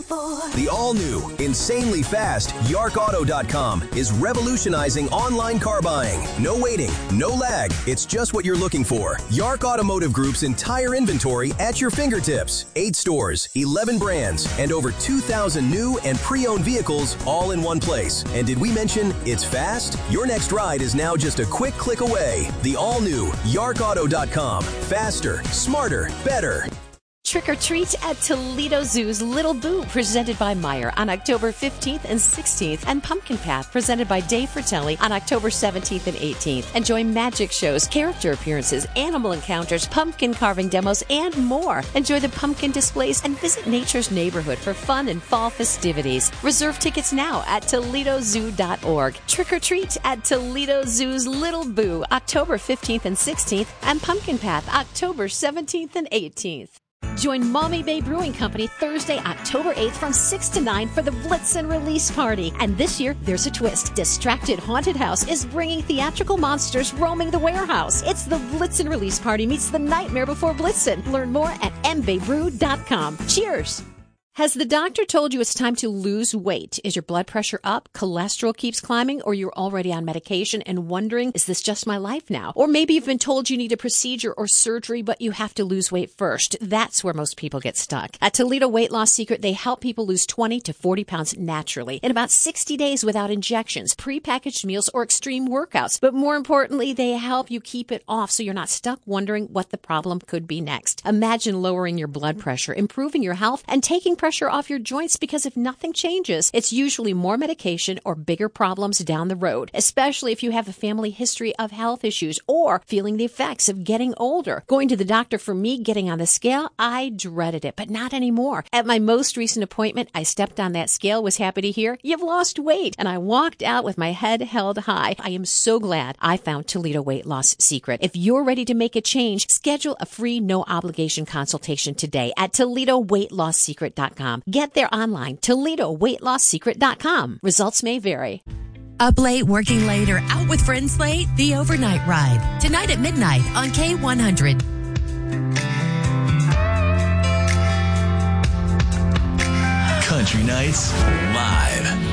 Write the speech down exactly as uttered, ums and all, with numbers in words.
The all-new, insanely fast Yark Auto dot com is revolutionizing online car buying. No waiting, no lag. It's just what you're looking for. Yark Automotive Group's entire inventory at your fingertips. Eight stores, eleven brands, and over two thousand new and pre-owned vehicles all in one place. And did we mention it's fast? Your next ride is now just a quick click away. The all-new Yark Auto dot com. Faster, smarter, better. Trick or treat at Toledo Zoo's Little Boo, presented by Meijer on October fifteenth and sixteenth, and Pumpkin Path, presented by Dave Fratelli on October seventeenth and eighteenth. Enjoy magic shows, character appearances, animal encounters, pumpkin carving demos, and more. Enjoy the pumpkin displays and visit Nature's Neighborhood for fun and fall festivities. Reserve tickets now at Toledo Zoo dot org. Trick or treat at Toledo Zoo's Little Boo, October fifteenth and sixteenth, and Pumpkin Path, October seventeenth and eighteenth. Join Maumee Bay Brewing Company Thursday, October eighth from six to nine for the Blitzen Release Party. And this year, there's a twist. Distracted Haunted House is bringing theatrical monsters roaming the warehouse. It's the Blitzen Release Party meets the Nightmare Before Blitzen. Learn more at m bay brew dot com. Cheers! Has the doctor told you it's time to lose weight? Is your blood pressure up, cholesterol keeps climbing, or you're already on medication and wondering, is this just my life now? Or maybe you've been told you need a procedure or surgery, but you have to lose weight first. That's where most people get stuck. At Toledo Weight Loss Secret, they help people lose twenty to forty pounds naturally in about sixty days without injections, prepackaged meals, or extreme workouts. But more importantly, they help you keep it off so you're not stuck wondering what the problem could be next. Imagine lowering your blood pressure, improving your health, and taking pressure off your joints, because if nothing changes, it's usually more medication or bigger problems down the road, especially if you have a family history of health issues or feeling the effects of getting older. Going to the doctor for me, getting on the scale, I dreaded it, but not anymore. At my most recent appointment, I stepped on that scale, was happy to hear, you've lost weight, and I walked out with my head held high. I am so glad I found Toledo Weight Loss Secret. If you're ready to make a change, schedule a free no obligation consultation today at Toledo Weight Loss Secret dot com. Get there online, Toledo Weight Loss Secret dot com. Results may vary. Up late, working late, or out with friends late? The Overnight Ride. Tonight at midnight on K one hundred. Country Nights Live.